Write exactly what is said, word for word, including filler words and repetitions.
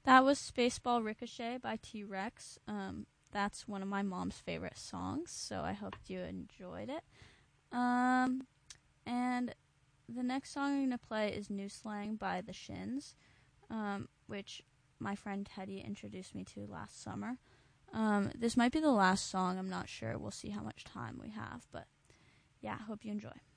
That was Spaceball Ricochet by T-Rex. Um, that's one of my mom's favorite songs, so I hope you enjoyed it. Um, and the next song I'm going to play is New Slang by The Shins, um, which my friend Teddy introduced me to last summer. Um, this might be the last song, I'm not sure. We'll see how much time we have, but yeah, hope you enjoy.